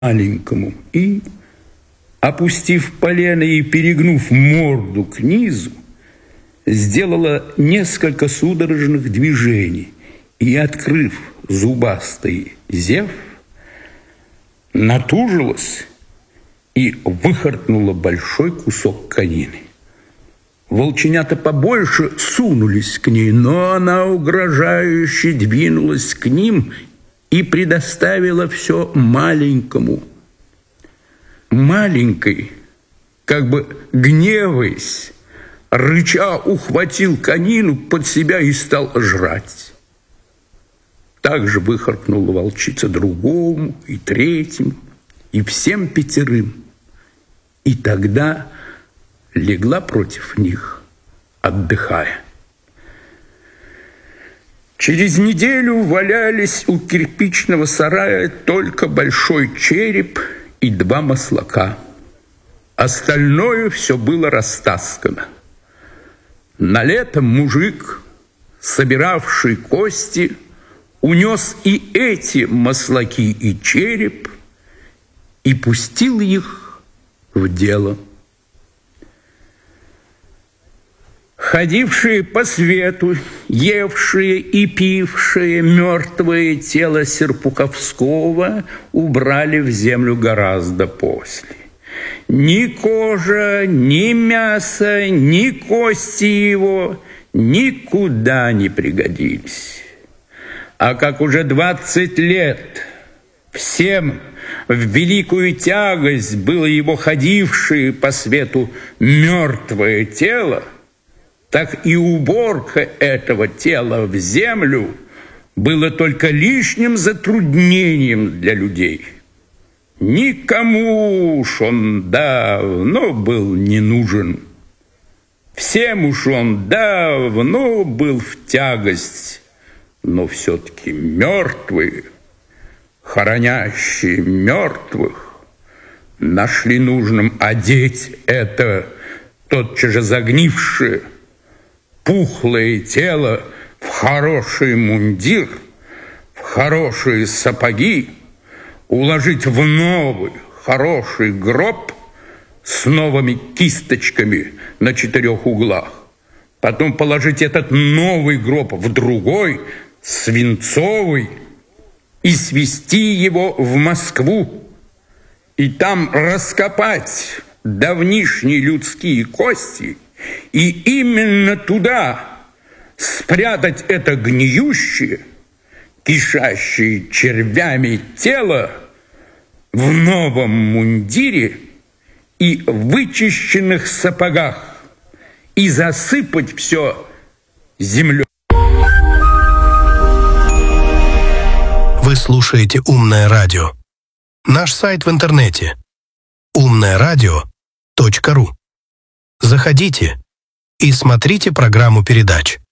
маленькому и, опустив полено и перегнув морду к низу, сделала несколько судорожных движений и, открыв зубастый зев, натужилась и выхаркнула большой кусок конины. Волченята побольше сунулись к ней, но она угрожающе двинулась к ним и предоставила все маленькому. Маленький, как бы гневаясь, рыча ухватил конину под себя и стал жрать. Так же выхаркнула волчица другому и третьему, и всем пятерым. И тогда легла против них, отдыхая. Через неделю валялись у кирпичного сарая только большой череп и 2 маслака. Остальное все было растаскано. На лето мужик, собиравший кости, унес и эти маслаки и череп и пустил их в дело. Ходившие по свету, евшие и пившие мертвое тело Серпуховского убрали в землю гораздо после. Ни кожа, ни мясо, ни кости его никуда не пригодились. А как уже 20 лет всем в великую тягость было его ходившее по свету мертвое тело, так и уборка этого тела в землю было только лишним затруднением для людей. Никому уж он давно был не нужен. Всем уж он давно был в тягость, но все-таки мертвые, хоронящие мертвых, нашли нужным одеть это тотчас же загнившее, пухлое тело в хороший мундир, в хорошие сапоги, уложить в новый хороший гроб с новыми кисточками на 4 углах, потом положить этот новый гроб в другой, свинцовый, и свезти его в Москву, и там раскопать давнишние людские кости, и именно туда спрятать это гниющее, кишащее червями тело в новом мундире и вычищенных сапогах, и засыпать все землей. Вы слушаете «Умное радио». Наш сайт в интернете умное-радио.ру. Заходите и смотрите программу передач.